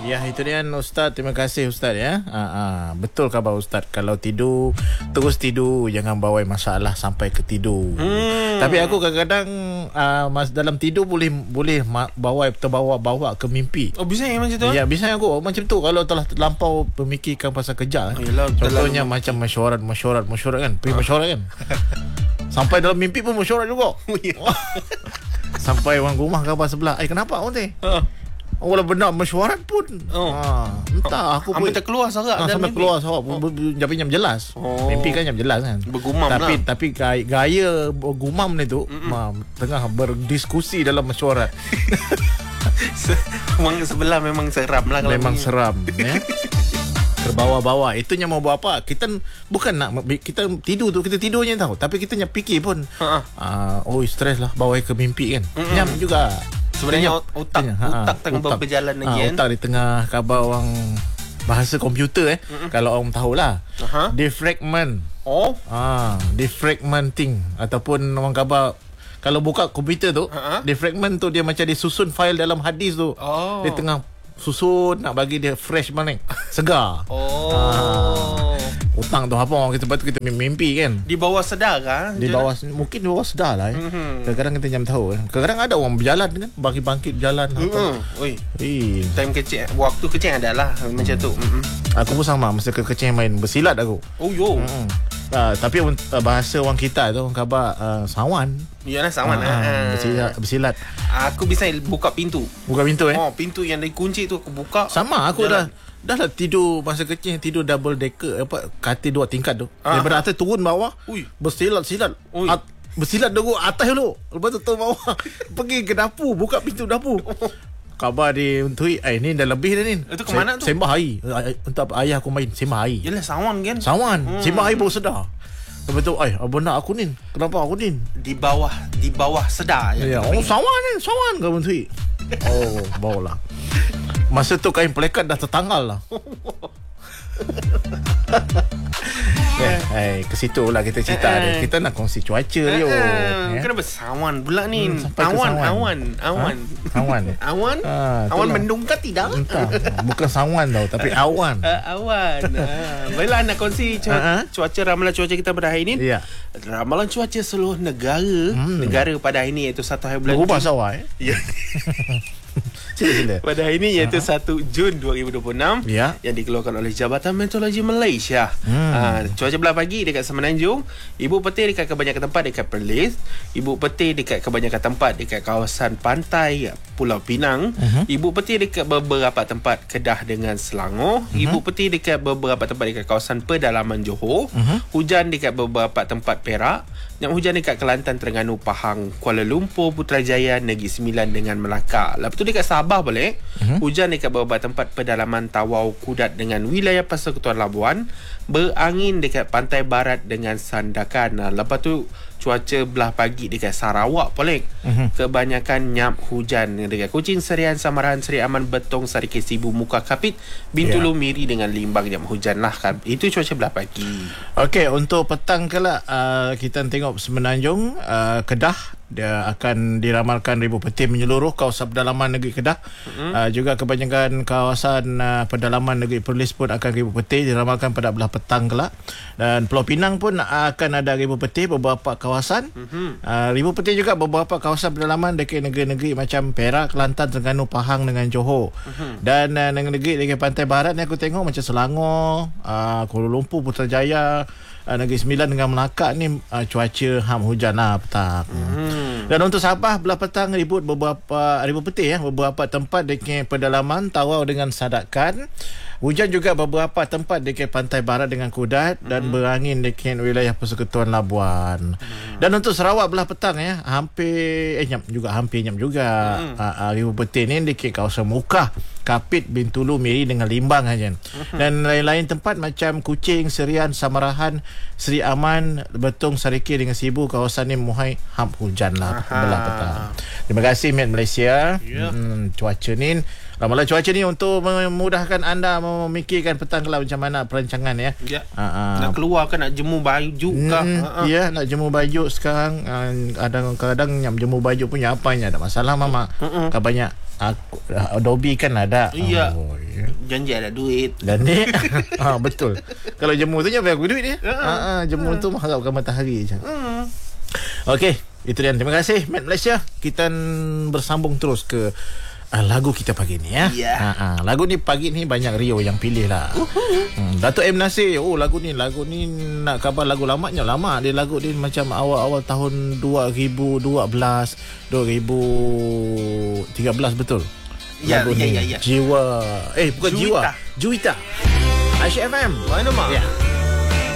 Ya, itu dia Ustaz. Terima kasih Ustaz ya. Betul khabar Ustaz. Kalau tidur, terus tidur, jangan bawa masalah sampai ke tidur. Tapi aku kadang-kadang dalam tidur boleh terbawa ke mimpi. Oh, bisa macam tu? Ya, bisa aku macam tu kalau telah terlampau memikirkan pasal kerja. Contohnya macam mesyuarat kan. Pergi mesyuarat kan. Sampai dalam mimpi pun mesyuarat juga. Sampai orang rumah khabar sebelah, kenapa awak ni? Walau benar mesyuarat pun entah aku pun terkeluar sorak dalam sampai mimpi. Keluar sorak yang jelas. Mimpi kan yang jelas kan. Bergumam tapi gaya bergumam ni tu tengah berdiskusi dalam mesyuarat. Memang sebelah memang seram lah. Memang seram ya. Terbawa-bawa. Itunya mau buat apa? Kita bukan nak kita tidur tu, kita tidurnya tahu, tapi kita nak fikir pun. Stres lah bawa ke mimpi kan. Nyam juga. Sebenarnya otak tengah berjalan lagi kan. Otak di tengah khabar orang bahasa komputer kalau orang tahulah. Defragment. Defragmenting ataupun orang khabar kalau buka komputer tu, defragment tu dia macam disusun file dalam hard disk tu. Dia tengah susun nak bagi dia fresh balik, segar. Hutang tu apa orang kita betul kita mimpi kan. Di bawah sedar kan? Mungkin di bawah sedar lah. Kadang-kadang kita jam tahu. Kadang-kadang ada orang berjalan kan, bangkit berjalan. Time kecil, waktu kecil adalah macam tu. Aku pun sama, masa kecil main bersilat aku. Tapi bahasa orang kita tu orang khabar sawan. Yalah sawan. Bersilat. Aku bisa buka pintu. Pintu yang dikunci tu aku buka. Sama aku dah tidur masa kecil, tidur double decker katil 2 tingkat tu. Daripada atas turun bawah. Bersilat. Bersilat dulu atas dulu. Lepas tu turun bawah. Pergi ke dapur, buka pintu dapur. Khabar di Untui, ni dah lebih dah ni. Itu ke mana tu? Sembah air. Untuk ayah aku main sembah air. Yalah sawan kan? Sembah air baru sedar. Lepas tu, benar aku ni. Kenapa aku ni? Di bawah sedar. Ya, sawan ke Untui. Bawalah. Masa tu kain pelekat dah tertanggal lah. Ke situ lah kita cerita dia. Kita nak kongsi cuaca dia. Kenapa sawan pula ni? Awan mendung ke tidak? Entah. Bukan sawan tau, tapi awan. Baiklah, nak kongsi cuaca, ramalan cuaca kita pada hari ini. Ramalan cuaca seluruh negara pada hari ini iaitu 1 hari bulan berubah sawah Sila. Pada hari ini iaitu 1 Jun 2026 yang dikeluarkan oleh Jabatan Meteorologi Malaysia. Cuaca belah pagi dekat Semenanjung, Ibu Petir dekat kebanyakan tempat dekat Perlis, Ibu Petir dekat kebanyakan tempat dekat kawasan pantai Pulau Pinang, Ibu Petir dekat beberapa tempat Kedah dengan Selangor, Ibu Petir dekat beberapa tempat dekat kawasan pedalaman Johor, hujan dekat beberapa tempat Perak, yang hujan dekat Kelantan, Terengganu, Pahang, Kuala Lumpur, Putrajaya, Negeri Sembilan dengan Melaka. Lepas tu dekat Sabah balik, hujan dekat beberapa tempat pedalaman Tawau, Kudat dengan wilayah Persekutuan Labuan, berangin dekat pantai barat dengan Sandakan. Lepas tu cuaca belah pagi dekat Sarawak balik, kebanyakan nyap hujan dekat Kuching, Serian, Samaran, Seri Aman, Betong, Sarikih, Sibu, Muka Kapit, Bintulu, Miri dengan Limbang nyap hujan lah kan. Itu cuaca belah pagi. Okey, untuk petang kelak kita tengok Semenanjung, Kedah dia akan diramalkan ribu petir menyeluruh kawasan pedalaman negeri Kedah. Juga kebanyakan kawasan pedalaman negeri Perlis pun akan ribu petir diramalkan pada belah petang kelak. Dan Pulau Pinang pun akan ada ribu petir beberapa kawasan. Ribu petir juga beberapa kawasan pedalaman dekat negeri-negeri macam Perak, Kelantan, Terengganu, Pahang dengan Johor. Dan negeri dekat pantai barat ni aku tengok macam Selangor, Kuala Lumpur, Putrajaya, Negeri Sembilan dengan Melaka ni cuaca hujan lah petang. Dan untuk Sabah belah petang ribut petir beberapa tempat dekat pedalaman Tawau dengan Sadakan. Hujan juga beberapa tempat dekat pantai barat dengan Kudat dan berangin dekat wilayah Persekutuan Labuan. Dan untuk Sarawak belah petang hampir nyam juga. Ribut petir ni dekat kawasan Mukah, Kapit, Bintulu, Miri dengan Limbang aja. Dan lain-lain tempat macam Kuching, Serian, Samarahan, Seri Aman, Betong, Sarikih dengan Sibu, kawasan ni muhai hujan lah belah petang. Terima kasih Met Malaysia. Cuaca ni, ramalan cuaca ni untuk memudahkan anda memikirkan petang kelak macam mana perancangan nak keluar kan, nak jemur baju kah? Nak jemur baju sekarang. Kadang-kadang jemur baju punya apanya ada masalah mama. Kan banyak Adobe kan ada. Janji ada duit. Janji. Betul. Kalau jemur tu jangan aku duit dia. Jemur tu mengharapkan matahari je. Okey, itu dia. Terima kasih Met Malaysia. Kita bersambung terus ke lagu kita pagi ni ya. Lagu ni pagi ni banyak Rio yang pilih lah. Datuk M Nasir. Lagu ni nak khabar lagu lamanya. Lama dia, lagu dia macam awal-awal tahun 2012 2013 betul. Ya. Jiwa bukan Juwita. Aisyah FM. Mana mak? Ya.